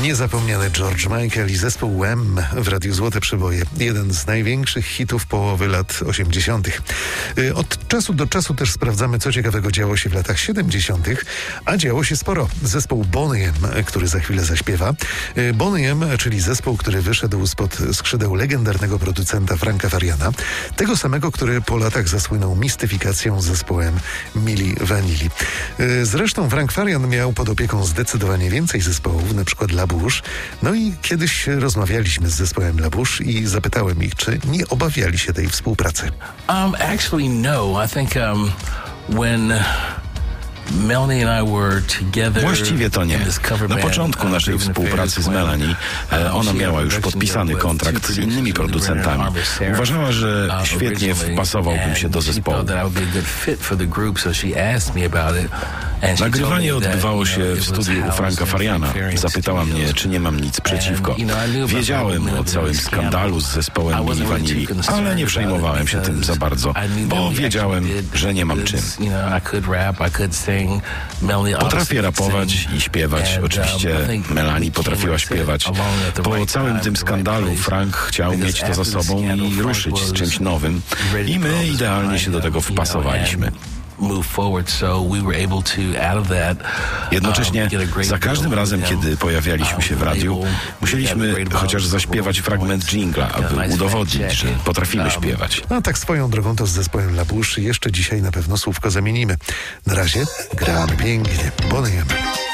Niezapomniany George Michael i zespół Wham w Radiu Złote Przeboje. Jeden z największych hitów połowy lat 80. Od czasu do czasu też sprawdzamy, co ciekawego działo się w latach 70., a działo się sporo. Zespół Boney M, który za chwilę zaśpiewa. Boney M, czyli zespół, który wyszedł spod skrzydeł legendarnego producenta Franka Fariana. Tego samego, który po latach zasłynął mistyfikacją z zespołem Milli Vanilli. Zresztą Frank Farian miał pod opieką zdecydowanie więcej zespołów, na przykład La Bouche. No i kiedyś rozmawialiśmy z zespołem La Bouche i zapytałem ich, czy nie obawiali się tej współpracy. Actually, no. I think when Melanie and I were together. Właściwie to nie. Na początku naszej współpracy z Melanie ona miała już podpisany kontrakt z innymi producentami. Uważała, że świetnie wpasowałbym się do zespołu. Nagrywanie odbywało się w studiu u Franka Fariana. Zapytała mnie, czy nie mam nic przeciwko. Wiedziałem o całym skandalu z zespołem Milli Vanilli, ale nie przejmowałem się tym za bardzo, bo wiedziałem, że nie mam czym. Potrafię rapować i śpiewać. Oczywiście Melanie potrafiła śpiewać. Po całym tym skandalu Frank chciał mieć to za sobą i ruszyć z czymś nowym. I my idealnie się do tego wpasowaliśmy. Jednocześnie za każdym razem, kiedy pojawialiśmy się w radiu, musieliśmy chociaż zaśpiewać fragment dżingla, aby udowodnić, że potrafimy śpiewać. A tak swoją drogą to z zespołem La Bouche jeszcze dzisiaj na pewno słówko zamienimy. Na razie gramy pięknie. Boney M.